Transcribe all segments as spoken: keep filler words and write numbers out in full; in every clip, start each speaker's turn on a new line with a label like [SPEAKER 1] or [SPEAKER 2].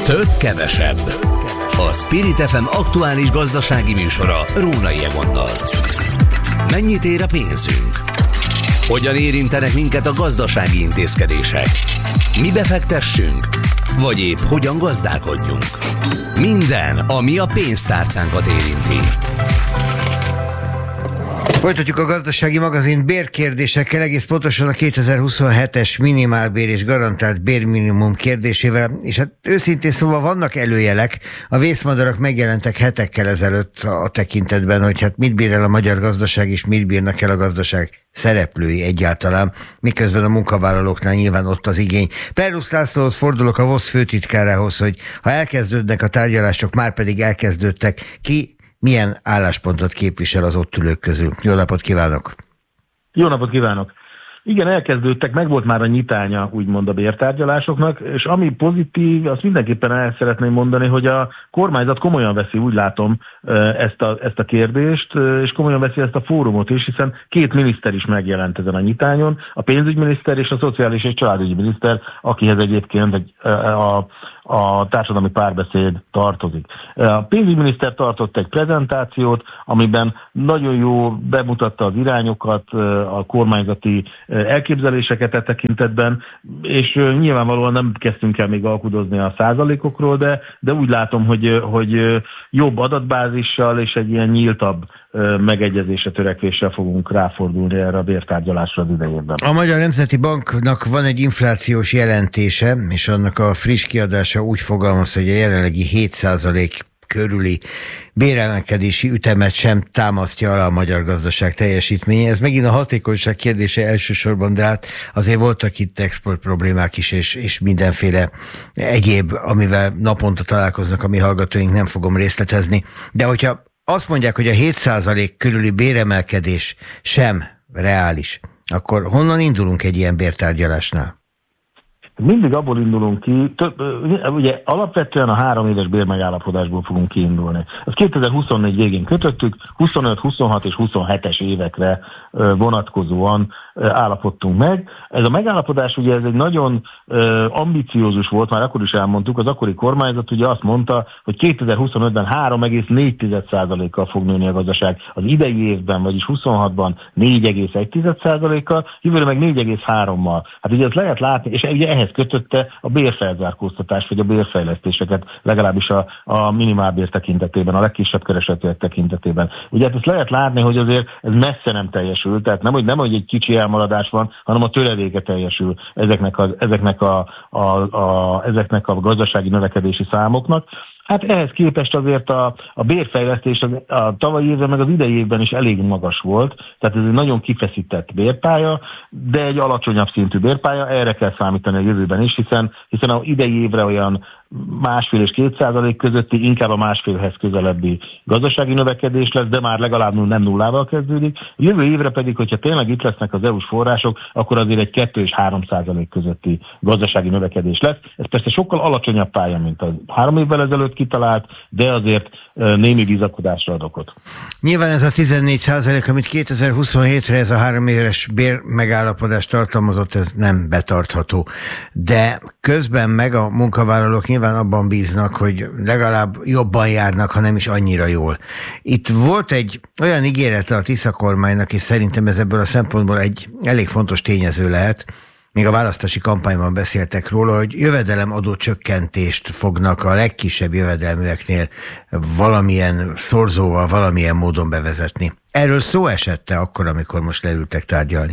[SPEAKER 1] Több kevesebb. A Spirit ef em aktuális gazdasági műsora Rónai Egonnal. Mennyit ér a pénzünk? Hogyan érintenek minket a gazdasági intézkedések? Mi befektessünk? Vagy épp hogyan gazdálkodjunk? Minden, ami a pénztárcánkat érinti.
[SPEAKER 2] Folytatjuk a gazdasági magazin bérkérdésekkel, egész pontosan a kétezer-huszonhetes minimálbér és garantált bérminimum kérdésével, és hát őszintén szóval vannak előjelek, a vészmadarak megjelentek hetekkel ezelőtt a tekintetben, hogy hát mit bír el a magyar gazdaság, és mit bírnak el a gazdaság szereplői egyáltalán, miközben a munkavállalóknál nyilván ott az igény. Perlusz Lászlóhoz fordulok, a VOSZ főtitkárához, hogy ha elkezdődnek a tárgyalások, már pedig elkezdődtek, ki milyen álláspontot képvisel az ott ülők közül? Jó napot kívánok!
[SPEAKER 3] Jó napot kívánok! Igen, elkezdődtek, meg volt már a nyitánya, úgymond a bértárgyalásoknak, és ami pozitív, azt mindenképpen el szeretném mondani, hogy a kormányzat komolyan veszi, úgy látom, ezt a, ezt a kérdést, és komolyan veszi ezt a fórumot is, hiszen két miniszter is megjelent ezen a nyitányon, a pénzügyminiszter és a szociális és családügyi miniszter, akihez egyébként egy, a, a társadalmi párbeszéd tartozik. A pénzügyminiszter tartott egy prezentációt, amiben nagyon jó bemutatta az irányokat, a kormányzati elképzeléseket e tekintetben, és nyilvánvalóan nem kezdtünk el még alkudozni a százalékokról, de, de úgy látom, hogy, hogy jobb adatbázissal és egy ilyen nyíltabb megegyezésre, törekvéssel fogunk ráfordulni erre a bértárgyalásra az idejében.
[SPEAKER 2] A Magyar Nemzeti Banknak van egy inflációs jelentése, és annak a friss kiadása úgy fogalmaz, hogy a jelenlegi hét százalék körüli béremelkedési ütemet sem támasztja alá a magyar gazdaság teljesítménye. Ez megint a hatékonyság kérdése elsősorban, de hát azért voltak itt export problémák is, és, és mindenféle egyéb, amivel naponta találkoznak a mi hallgatóink, nem fogom részletezni. De hogyha azt mondják, hogy a hét százalék körüli béremelkedés sem reális, akkor honnan indulunk egy ilyen bértárgyalásnál?
[SPEAKER 3] Mindig abból indulunk ki, több, ugye alapvetően a három éves bérmegállapodásból fogunk kiindulni. Ezt kétezer-huszonnégy végén kötöttük, huszonöt, huszonhat és huszonhetes évekre vonatkozóan állapodtunk meg. Ez a megállapodás ugye ez egy nagyon ambiciózus volt, már akkor is elmondtuk, az akkori kormányzat ugye azt mondta, hogy kétezer-huszonötben három egész négy százalékkal fog nőni a gazdaság, az idei évben, vagyis huszonhatban négy egész egy százalékkal, jövőre meg négy egész hárommal. Hát ugye ezt lehet látni, és ugye ehhez kötötte a bérfelzárkóztatást, vagy a bérfejlesztéseket, legalábbis a, a minimálbér tekintetében, a legkisebb keresetűek tekintetében. Ugye hát ezt lehet látni, hogy azért ez messze nem teljesül, tehát nem, hogy, nem, hogy egy kicsi elmaradás van, hanem a töredéke teljesül ezeknek a, ezeknek a, a, a, ezeknek a gazdasági növekedési számoknak. Hát ehhez képest azért a, a bérfejlesztés a, a tavalyi évben, meg az idei évben is elég magas volt, tehát ez egy nagyon kifeszített bérpálya, de egy alacsonyabb szintű bérpálya, erre kell számítani a jövőben is, hiszen, hiszen az idei évre olyan másfél és két százalék közötti, inkább a másfélhez közelebbi gazdasági növekedés lesz, de már legalább nem nullával kezdődik. A jövő évre pedig, hogyha tényleg itt lesznek az é u-s források, akkor azért egy kettő és három százalék közötti gazdasági növekedés lesz. Ez persze sokkal alacsonyabb pálya, mint a három évvel ezelőtt kitalált, de azért némi bizakodásra ad okot.
[SPEAKER 2] Nyilván ez a tizennégy százalék, amit kétezer-huszonhétre ez a három éves bér megállapodás tartalmazott, ez nem betartható. De közben meg a munkavállalók nyilván abban bíznak, hogy legalább jobban járnak, ha nem is annyira jól. Itt volt egy olyan ígérete a Tisza kormánynak, és szerintem ez ebből a szempontból egy elég fontos tényező lehet, még a választási kampányban beszéltek róla, hogy jövedelemadó csökkentést fognak a legkisebb jövedelműeknél valamilyen szorzóval, valamilyen módon bevezetni. Erről szó esette akkor, amikor most leültek tárgyalni?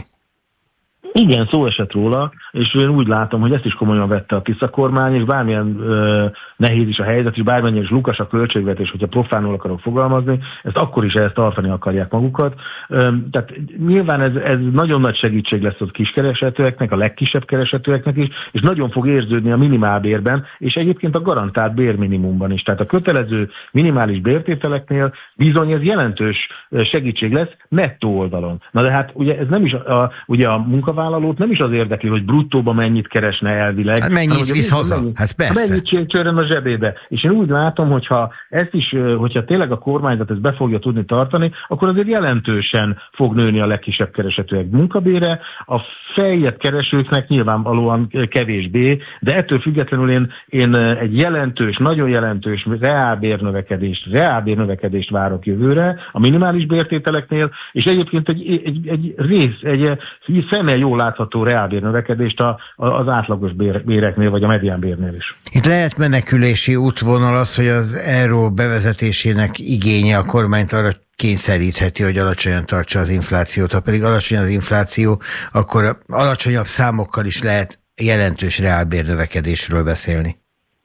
[SPEAKER 3] Igen, szó esett róla, és én úgy látom, hogy ezt is komolyan vette a Tisza kormány, és bármilyen ö, nehéz is a helyzet, és bármennyire is lukas a költségvetés, hogyha profánul akarok fogalmazni, ezt akkor is ehhez tartani akarják magukat. Ö, tehát nyilván ez, ez nagyon nagy segítség lesz a kiskeresetőeknek, a legkisebb keresetőeknek is, és nagyon fog érződni a minimálbérben, és egyébként a garantált bérminimumban is. Tehát a kötelező minimális bértételeknél bizony ez jelentős segítség lesz nettó oldalon. Na de hát ugye ez nem is a, a, ugye a munkavállalók munkavállalót nem is az érdekli, hogy bruttóban mennyit keresne elvileg.
[SPEAKER 2] Hát mennyit
[SPEAKER 3] hanem,
[SPEAKER 2] visz haza?
[SPEAKER 3] Mennyit,
[SPEAKER 2] hát persze.
[SPEAKER 3] Mennyit csörön a zsebébe. És én úgy látom, hogyha ezt is, hogyha tényleg a kormányzat ezt be fogja tudni tartani, akkor azért jelentősen fog nőni a legkisebb keresetűek munkabére. A feljebb keresőknek nyilvánvalóan kevésbé, de ettől függetlenül én, én egy jelentős, nagyon jelentős reálbérnövekedést, reálbérnövekedést várok jövőre a minimális bértételeknél, és egyébként egy, egy, egy rész, egy szemmel jól látható reálbérnövekedést az átlagos bér, béreknél, vagy a mediánbérnél is.
[SPEAKER 2] Itt lehet menekülési útvonal az, hogy az euró bevezetésének igénye a kormányt arra kényszerítheti, hogy alacsonyan tartsa az inflációt. Ha pedig alacsony az infláció, akkor alacsonyabb számokkal is lehet jelentős reálbérnövekedésről beszélni.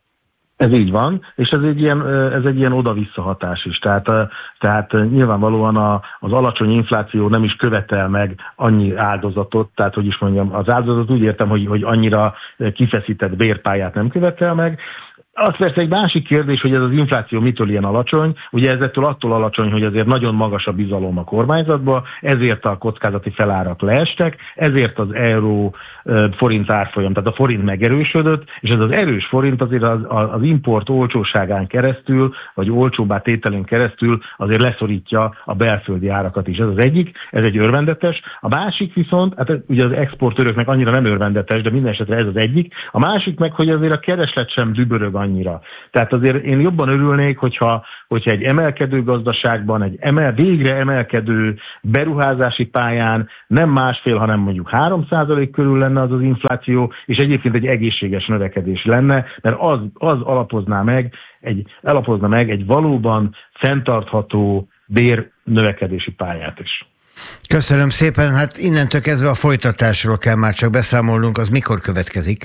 [SPEAKER 3] Ez így van, és ez egy ilyen, ez egy ilyen oda-vissza hatás is. Tehát, tehát nyilvánvalóan a, az alacsony infláció nem is követel meg annyi áldozatot, tehát hogy is mondjam, az áldozat úgy értem, hogy, hogy annyira kifeszített bérpályát nem követel meg. Az persze egy másik kérdés, hogy ez az infláció mitől ilyen alacsony. Ugye ez ettől attól alacsony, hogy azért nagyon magas a bizalom a kormányzatban, ezért a kockázati felárak leestek, ezért az euró forint árfolyam, tehát a forint megerősödött, és ez az erős forint azért az, az import olcsóságán keresztül, vagy olcsóbbá tételén keresztül azért leszorítja a belföldi árakat is. Ez az egyik, ez egy örvendetes. A másik viszont, hát ugye az exportőröknek annyira nem örvendetes, de minden esetre ez az egyik. A másik meg, hogy azért a kereslet sem dübörög annyira. Tehát azért én jobban örülnék, hogyha, hogyha egy emelkedő gazdaságban, egy emel, végre emelkedő beruházási pályán nem másfél, hanem mondjuk három százalék körül lenne az az infláció, és egyébként egy egészséges növekedés lenne, mert az, az alapozná meg egy, alapozna meg egy valóban fenntartható bérnövekedési pályát is.
[SPEAKER 2] Köszönöm szépen, hát innentől kezdve a folytatásról kell már csak beszámolnunk, az mikor következik?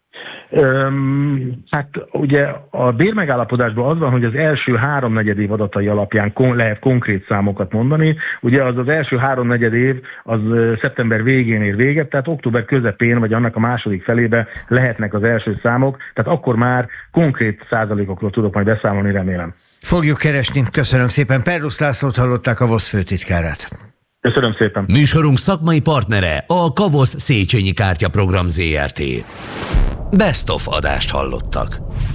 [SPEAKER 3] Öm, hát ugye a bérmegállapodásban az van, hogy az első háromnegyed év adatai alapján kon- lehet konkrét számokat mondani. Ugye az az első háromnegyed év az szeptember végén ér véget, tehát október közepén vagy annak a második felébe lehetnek az első számok, tehát akkor már konkrét százalékokról tudok majd beszámolni, remélem.
[SPEAKER 2] Fogjuk keresni, köszönöm szépen. Perrusz Lászlót hallották, a vé o es főtitkárát.
[SPEAKER 3] Köszönöm szépen.
[SPEAKER 1] Műsorunk szakmai partnere a Kavosz Széchenyi Kártyaprogram zé er té. Best of adást hallottak.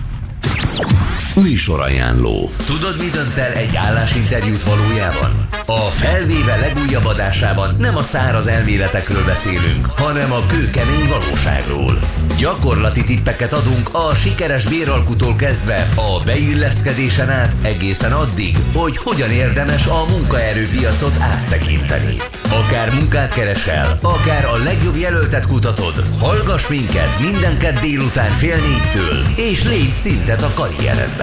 [SPEAKER 1] Műsorajánló. Tudod, mi dönt el egy állásinterjút valójában? A Felvéve legújabb adásában nem a száraz elméletekről beszélünk, hanem a kőkemény valóságról. Gyakorlati tippeket adunk a sikeres béralkutól kezdve a beilleszkedésen át egészen addig, hogy hogyan érdemes a munkaerőpiacot áttekinteni. Akár munkát keresel, akár a legjobb jelöltet kutatod, hallgass minket minden kedd délután fél négytől, és lépj szintet a karrieredben.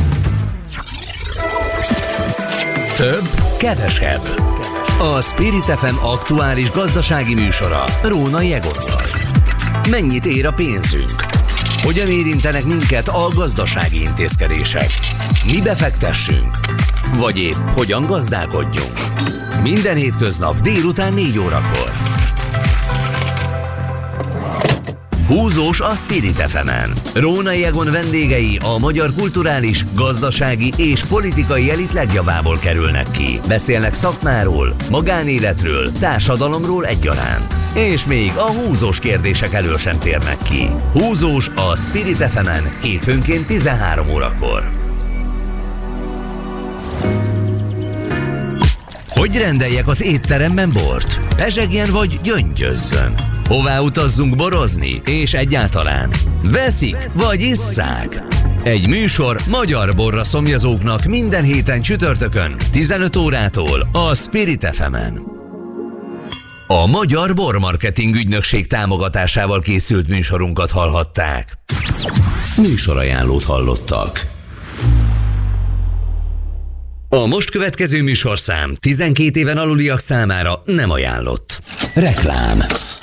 [SPEAKER 1] Több, kevesebb. A Spirit ef em aktuális gazdasági műsora Rónai Egonnal. Mennyit ér a pénzünk? Hogyan érintenek minket a gazdasági intézkedések? Mi befektessünk? Vagy épp hogyan gazdálkodjunk? Minden hétköznap délután négy órakor. Húzós a Spirit ef emen. Rónai Egon vendégei a magyar kulturális, gazdasági és politikai elit legjavából kerülnek ki. Beszélnek szakmáról, magánéletről, társadalomról egyaránt. És még a húzós kérdések elől sem térnek ki. Húzós a Spirit ef emen hétfőnként tizenhárom órakor. Hogy rendeljek az étteremben bort? Pezsegjen vagy gyöngyözzön? Hová utazzunk borozni? És egyáltalán veszik vagy isszák? Egy műsor magyar borra szomjazóknak minden héten csütörtökön tizenöt órától a Spirit ef emen. A Magyar Bormarketing Ügynökség támogatásával készült műsorunkat hallhatták. Műsorajánlót hallottak. A most következő műsorszám tizenkét éven aluliak számára nem ajánlott. Reklám.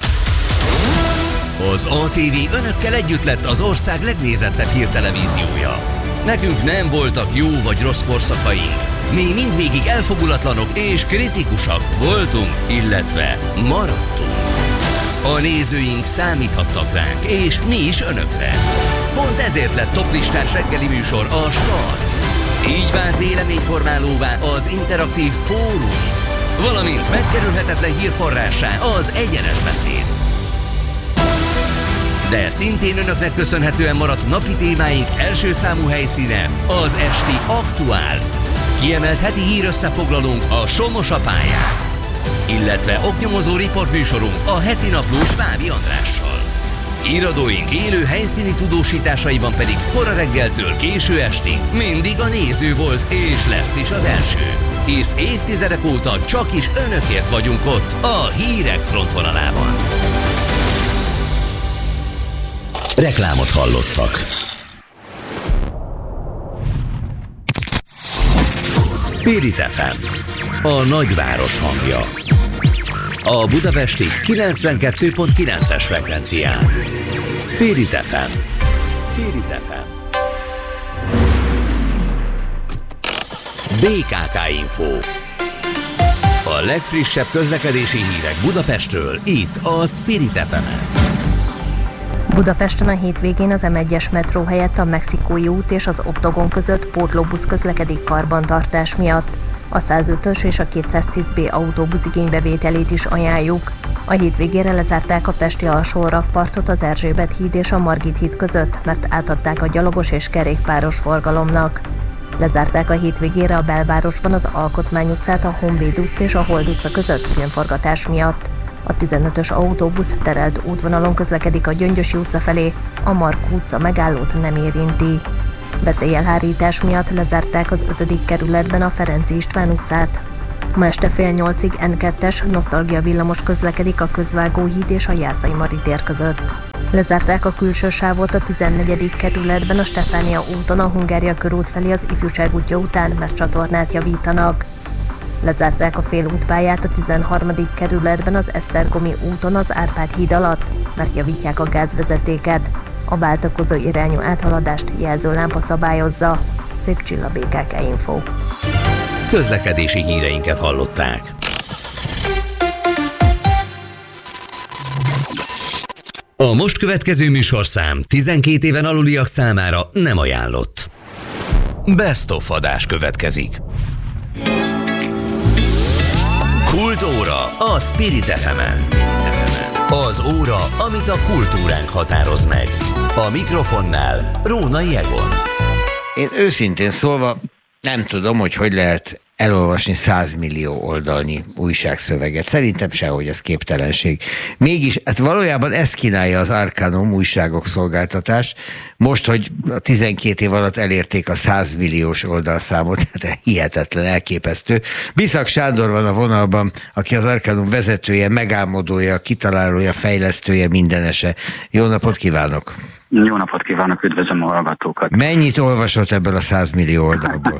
[SPEAKER 1] Az á té vé önökkel együtt lett az ország legnézettebb hírtelevíziója. Nekünk nem voltak jó vagy rossz korszakaink. Mi mindvégig elfogulatlanok és kritikusak voltunk, illetve maradtunk. A nézőink számíthattak ránk, és mi is önökre. Pont ezért lett toplistás reggeli műsor a Start. Így vált véleményformálóvá az interaktív fórum, valamint megkerülhetetlen hírforrássá az egyenes beszéd. De szintén önöknek köszönhetően maradt napi témáink első számú helyszíne az esti Aktuál. Kiemelt heti hír összefoglalónk a Somos a pályán, illetve oknyomozó riportműsorunk a heti napló Svábi Andrással. Híradóink élő helyszíni tudósításaiban pedig kora reggeltől késő estig mindig a néző volt és lesz is az első. Hisz évtizedek óta csak is önökért vagyunk ott a hírek frontvonalában. Reklámot hallottak. Spirit ef em, a nagyváros hangja. A budapesti kilencvenkettő pont kilences frekvencián. Spirit ef em. Spirit ef em. bé ká ká Info. A legfrissebb közlekedési hírek Budapestről, itt a Spirit ef emen.
[SPEAKER 4] Budapesten a hétvégén az em egyes metró helyett a Mexikói út és az Oktogon között pótlóbusz közlekedik karbantartás miatt. A százötös és a kétszáztíz bé autóbusz igénybevételét is ajánljuk. A hétvégére lezárták a pesti alsó rakpartot az Erzsébet híd és a Margit híd között, mert átadták a gyalogos és kerékpáros forgalomnak. Lezárták a hétvégére a belvárosban az Alkotmány utcát, a Honvéd utca és a Hold utca között filmforgatás miatt. A tizenötös autóbusz terelt útvonalon közlekedik a Gyöngyösi utca felé, a Markó utca megállót nem érinti. Veszélyelhárítás miatt lezárták az ötödik kerületben a Ferenc István utcát. Ma este fél nyolcig en kettes nosztalgia villamos közlekedik a Közvágóhíd és a Jászai Mari tér között. Lezárták a külső sávot a tizennegyedik kerületben a Stefánia úton a Hungária körút felé az Ifjúság útja után, mert csatornát javítanak. Lezárták a félútpályát a tizenharmadik kerületben az Esztergomi úton az Árpád híd alatt, mert javítják a gázvezetéket. A váltakozó irányú áthaladást jelzőlámpa szabályozza. Szép Csilla, bé ká ká Info.
[SPEAKER 1] Közlekedési híreinket hallották. A most következő műsorszám tizenkét éven aluliak számára nem ajánlott. Best of adás következik. Kultóra a Spirit ef emen. Az óra, amit a kultúránk határoz meg. A mikrofonnál Rónai Egon.
[SPEAKER 2] Én őszintén szólva nem tudom, hogy hogy lehet elolvasni százmillió oldalnyi újságszöveget. Szerintem sehogy, ez képtelenség. Mégis, hát valójában ezt kínálja az Arcanum újságok szolgáltatás. Most, hogy a tizenkét év alatt elérték a százmilliós oldalszámot, hát hihetetlen, elképesztő. Biszak Sándor van a vonalban, aki az Arcanum vezetője, megálmodója, kitalálója, fejlesztője, mindenese. Jó napot kívánok!
[SPEAKER 5] Jó napot kívánok, üdvözlöm a hallgatókat!
[SPEAKER 2] Mennyit olvasott ebből a százmillió oldalból?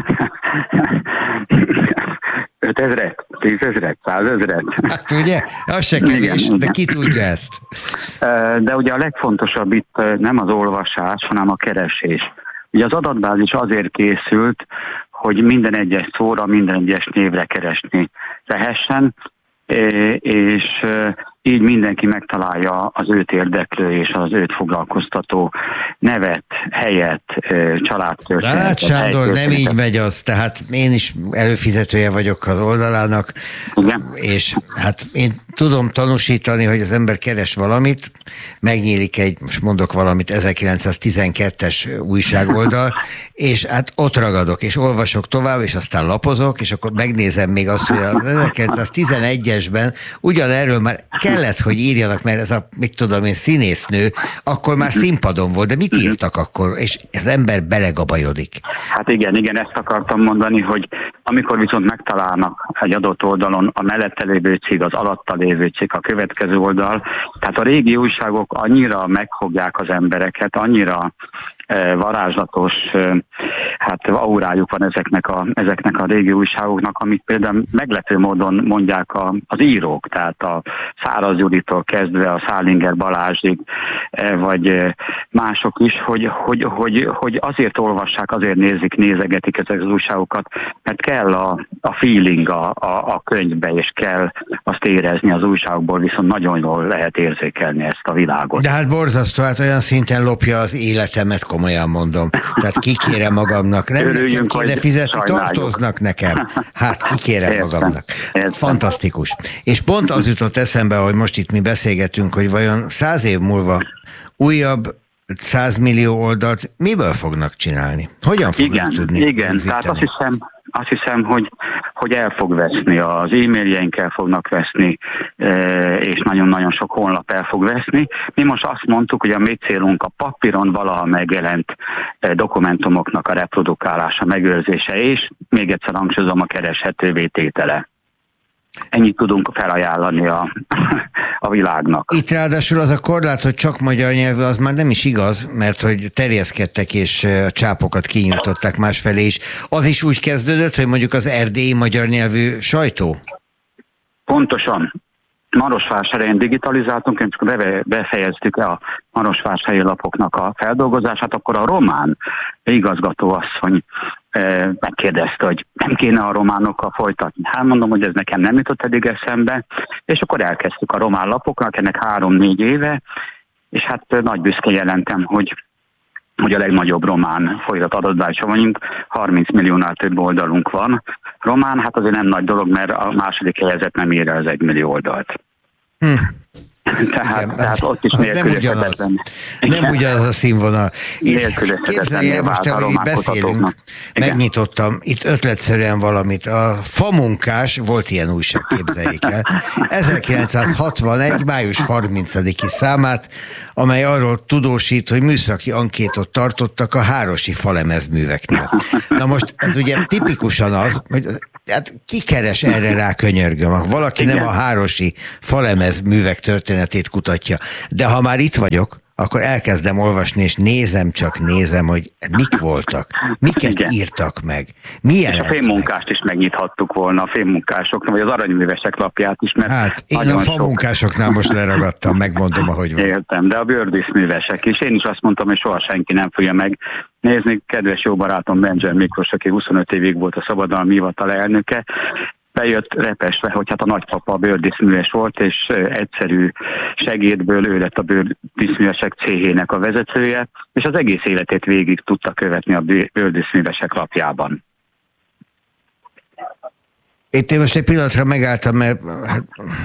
[SPEAKER 5] ötezret, tízezret, százezret.
[SPEAKER 2] Hát ugye, az se kevés, igen, de ki tudja ezt?
[SPEAKER 5] De ugye a legfontosabb itt nem az olvasás, hanem a keresés. Ugye az adatbázis azért készült, hogy minden egyes szóra, minden egyes névre keresni lehessen, és így mindenki megtalálja az őt érdeklő és az őt foglalkoztató nevet, helyet, családtörténetet.
[SPEAKER 2] Hát Sándor, nem így megy az, tehát én is előfizetője vagyok az oldalának, igen. És hát én tudom tanúsítani, hogy az ember keres valamit, megnyílik egy, most mondok valamit, ezerkilencszáztizenkettes újságoldal, és hát ott ragadok, és olvasok tovább, és aztán lapozok, és akkor megnézem még azt, hogy az ezerkilencszáztizenegyesben ugyanerről már kellett, hogy írjanak, mert ez a, mit tudom én, színésznő, akkor már színpadon volt, de mit írtak akkor? És az ember belegabajodik.
[SPEAKER 5] Hát igen, igen, ezt akartam mondani, hogy amikor viszont megtalálnak egy adott oldalon a mellette lévő cikk, az alatta lévő cikk, a következő oldal, tehát a régi újságok annyira megfogják az embereket, annyira eh, varázslatos eh, hát aurájuk van ezeknek a, ezeknek a régi újságoknak, amit például meglepő módon mondják a, az írók, tehát a Száraz Juditól kezdve a Szálinger Balázsig, eh, vagy eh, mások is, hogy, hogy, hogy, hogy azért olvassák, azért nézik, nézegetik ezek az újságokat, mert kell a, a feeling a, a, a könyvbe, és kell azt érezni az újságokból, viszont nagyon jól lehet érzékelni ezt a világot.
[SPEAKER 2] De hát borzasztó, hát olyan szinten lopja az életemet, komolyan mondom. Tehát kikérem magamnak. Nem nekem kéne fizetni, tartoznak nekem. Hát kikérem értem, magamnak. Értem. Fantasztikus. És pont az jutott eszembe, hogy most itt mi beszélgetünk, hogy vajon száz év múlva újabb száz millió oldalt miből fognak csinálni? Hogyan fognak
[SPEAKER 5] igen,
[SPEAKER 2] tudni
[SPEAKER 5] Igen,
[SPEAKER 2] rögzíteni?
[SPEAKER 5] tehát azt hiszem, azt hiszem, hogy, hogy el fog veszni, az e-mailjeink el fognak veszni, és nagyon-nagyon sok honlap el fog veszni. Mi most azt mondtuk, hogy a mi célunk a papíron valaha megjelent dokumentumoknak a reprodukálása, megőrzése, és még egyszer hangsúlyozom, a kereshetővé tétele. Ennyit tudunk felajánlani a, a világnak.
[SPEAKER 2] Itt ráadásul az a korlát, hogy csak magyar nyelvű, az már nem is igaz, mert hogy terjeszkedtek és a csápokat kinyújtották másfelé is. Az is úgy kezdődött, hogy mondjuk az erdélyi magyar nyelvű sajtó?
[SPEAKER 5] Pontosan. Marosvásárhelyen digitalizáltunk, és csak befejeztük a marosvásárhelyi lapoknak a feldolgozását, akkor a román igazgatóasszony megkérdezte, hogy nem kéne a románokkal folytatni. Hát mondom, hogy ez nekem nem jutott eddig eszembe, és akkor elkezdtük a román lapoknak, ennek három-négy éve, és hát nagy büszke jelentem, hogy, hogy a legnagyobb román folytat adatbázisa vagyunk, harminc milliónál több oldalunk van. Román, hát azért nem nagy dolog, mert a második helyezett nem ér el az egy millió oldalt. Hm. Tehát,
[SPEAKER 2] igen,
[SPEAKER 5] tehát ott is
[SPEAKER 2] nélkülözhetetlen. Nem ugyanaz a színvonal. Képzelj el, most ahogy beszélünk, megnyitottam itt ötletszerűen valamit. A Famunkás, volt ilyen újság, képzeljék el, ezerkilencszázhatvanegy. május harmincadiki számát, amely arról tudósít, hogy műszaki ankétot tartottak a hárosi falemezműveknél. Na most ez ugye tipikusan az, hogy hát ki keres erre rá, könyörgöm. Valaki igen. Nem a hárosi falemez művek történetét kutatja. De ha már itt vagyok, akkor elkezdem olvasni, és nézem, csak nézem, hogy mik voltak, miket igen. írtak meg, milyen.
[SPEAKER 5] És a fémmunkást is megnyithattuk volna, a fémmunkásoknak, vagy az aranyművesek lapját is, mert
[SPEAKER 2] hát én a famunkásoknál sok... most leragadtam, megmondom, ahogy van.
[SPEAKER 5] Értem, de a bőrdíszművesek is. Én is azt mondtam, hogy soha senki nem fogja meg nézni. Kedves jó barátom Benjamin Miklós, aki huszonöt évig volt a szabadalmi hivatal elnöke, bejött repesve, hogy hát a nagypapa a bőrdíszműves volt, és egyszerű segédből ő lett a bőrdíszművesek céhének a vezetője, és az egész életét végig tudta követni a bőrdíszművesek lapjában.
[SPEAKER 2] Itt én most egy pillanatra megálltam, mert hát,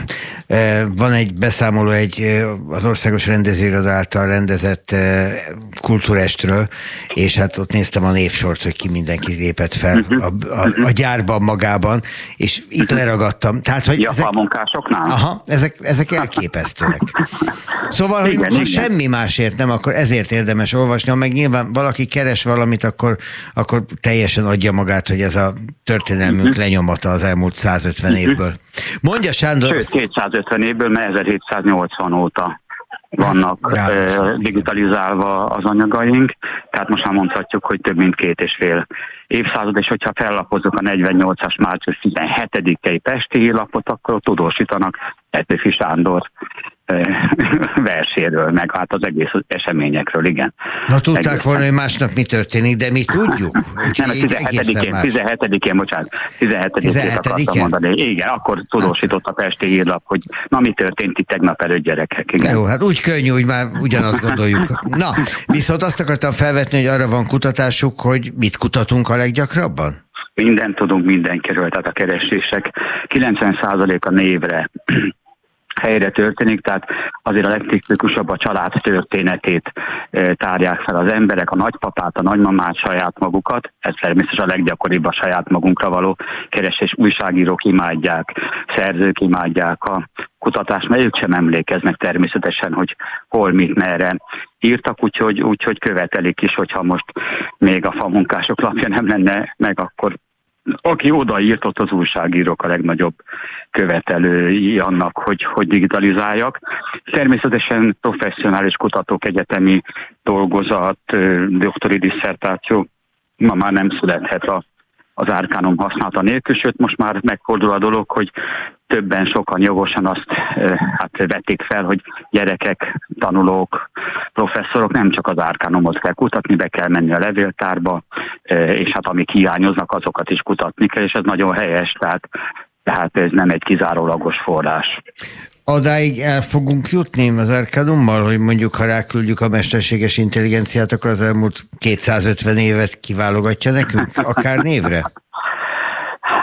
[SPEAKER 2] van egy beszámoló egy az Országos Rendezőiroda által rendezett kultúrestről, és hát ott néztem a névsort, hogy ki mindenki lépett fel a, a, a gyárban magában, és itt leragadtam. Tehát, hogy
[SPEAKER 5] ezek, a munkásoknál?
[SPEAKER 2] Aha, ezek, ezek elképesztőek. Szóval, igen, hogy ha semmi másért nem, akkor ezért érdemes olvasni, ha meg nyilván valaki keres valamit, akkor, akkor teljesen adja magát, hogy ez a történelmünk uh-huh. lenyomata az elmúlt százötven évből. Mondja, Sándor...
[SPEAKER 5] Sőt, kétszázötven évből, mert ezerhétszáznyolcvan óta vannak hát, digitalizálva az anyagaink, tehát most már mondhatjuk, hogy több mint két és fél évszázad, és hogyha fellapozzuk a negyvennyolcas március tizenhetedikei Pesti hírlapot, akkor tudósítanak Petőfi Sándor verséről, meg hát az egész eseményekről, igen.
[SPEAKER 2] Na tudták egészen volna, hogy másnap mi történik, de mi tudjuk.
[SPEAKER 5] Nem, tizenhetedikén, tizenhetedikén, bocsánat, tizenhetedikén akartam mondani. Igen, akkor tudósított a Pesti hírlap, hogy na mi történt itt tegnap előtt, gyerekek. Igen.
[SPEAKER 2] Jó, hát úgy könnyű, hogy már ugyanazt gondoljuk. Na, viszont azt akartam felvetni, hogy arra van kutatásuk, hogy mit kutatunk a leggyakrabban?
[SPEAKER 5] Mindent tudunk mindenkiről, tehát a keresések kilencven százalék a névre helyre történik, tehát azért a legtipikusabb a család történetét e, tárják fel az emberek, a nagypapát, a nagymamát, saját magukat, ez természetesen a leggyakoribb a saját magunkra való keresés, újságírók imádják, szerzők imádják a kutatást, mert ők sem emlékeznek természetesen, hogy hol, mit, merre írtak, úgyhogy, úgyhogy követelik is, hogyha most még a famunkások lapja nem lenne meg, akkor aki odaírt, ott az újságírók a legnagyobb követelői annak, hogy, hogy digitalizáljak. Természetesen professzionális kutatók, egyetemi dolgozat, doktori disszertáció ma már nem születhet a, az árkánom használata nélkül, sőt most már megfordul a dolog, hogy többen, sokan jogosan azt hát vették fel, hogy gyerekek, tanulók, professzorok nem csak az árkánomot kell kutatni, be kell menni a levéltárba, és hát amik hiányoznak, azokat is kutatni kell, és ez nagyon helyes, tehát, tehát ez nem egy kizárólagos forrás.
[SPEAKER 2] Odáig el fogunk jutni az Arkánummal, hogy mondjuk, ha ráküldjük a mesterséges intelligenciát, akkor az elmúlt kétszázötven évet kiválogatja nekünk, akár névre?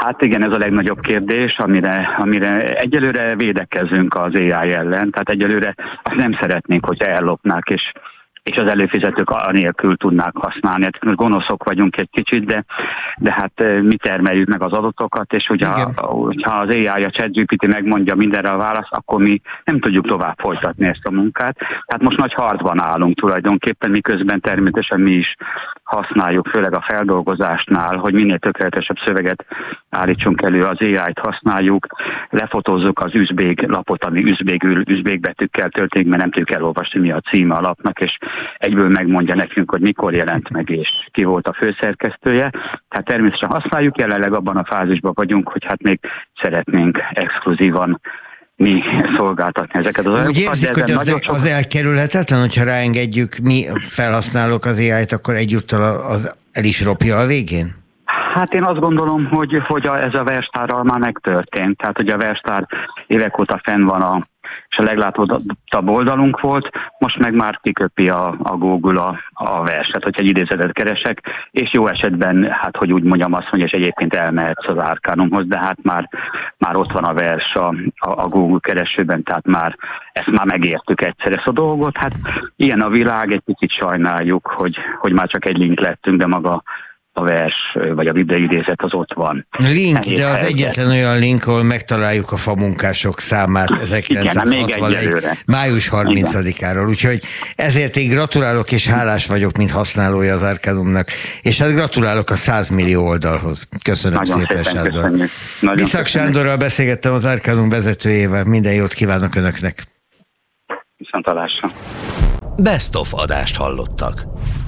[SPEAKER 5] Hát igen, ez a legnagyobb kérdés, amire, amire egyelőre védekezünk az á i ellen, tehát egyelőre azt nem szeretnénk, hogy ellopnák, és és az előfizetők anélkül tudnák használni. Hát most gonoszok vagyunk egy kicsit, de, de hát mi termeljük meg az adatokat, és ugye ha az á i, a ChatGPT megmondja mindenre a választ, akkor mi nem tudjuk tovább folytatni ezt a munkát. Tehát most nagy harcban állunk tulajdonképpen, miközben természetesen mi is használjuk, főleg a feldolgozásnál, hogy minél tökéletesebb szöveget állítsunk elő, az á i-t használjuk, lefotózzuk az üzbég lapot, ami üzbégül, üzbég betűkkel történik, mert nem tudjuk elolvasni, mi a címe a lapnak, és egyből megmondja nekünk, hogy mikor jelent meg, és ki volt a főszerkesztője. Tehát természetesen használjuk, jelenleg abban a fázisban vagyunk, hogy hát még szeretnénk exkluzívan mi szolgáltatni ezeket az
[SPEAKER 2] anyagokat. Úgy érzik, hogy az, sok... az elkerülhetetlen, hogyha ráengedjük mi felhasználók az á i-t, akkor egyúttal az el is ropja a végén?
[SPEAKER 5] Hát én azt gondolom, hogy, hogy a, ez a verstárral már megtörtént. Tehát, hogy a verstár évek óta fenn van a és a leglátottabb oldalunk volt, most meg már kiköpi a, a Google a, a verset, hogyha egy idézetet keresek, és jó esetben, hát hogy úgy mondjam azt mondja, és egyébként elmehetsz az Arcanumhoz, de hát már, már ott van a vers a, a, a Google keresőben, tehát már ezt már megértük egyszer ezt a dolgot. Hát ilyen a világ, egy picit sajnáljuk, hogy, hogy már csak egy link lettünk, de maga a vers, vagy a videóidézet az ott van.
[SPEAKER 2] Link, de az egyetlen olyan link, ahol megtaláljuk a famunkások számát ezerkilencszázhatvanegy. május harmincadikáról. Úgyhogy ezért én gratulálok és hálás vagyok, mint használója az Arcanumnak, és hát gratulálok a száz millió oldalhoz. Köszönöm nagyon szépen, szépen Sándor. Viszak Sándorral beszélgettem, az Arcanum vezetőjével. Minden jót kívánok Önöknek.
[SPEAKER 5] Viszontlátásra.
[SPEAKER 1] Best of adást hallottak.